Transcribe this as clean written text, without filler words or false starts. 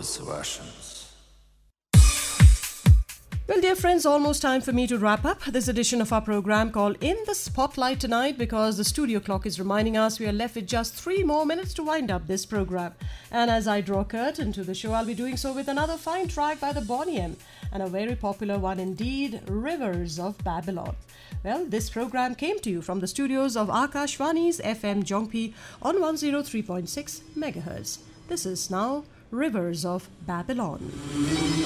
those versions. Well, dear friends, almost time for me to wrap up this edition of our program called In the Spotlight tonight, because the studio clock is reminding us we are left with just 3 more minutes to wind up this program. And as I draw curtain to the show, I'll be doing so with another fine track by the Boney M, and a very popular one indeed, Rivers of Babylon. Well, this program came to you from the studios of Akashvani's FM Jongpi on 103.6 MHz. This is now Rivers of Babylon.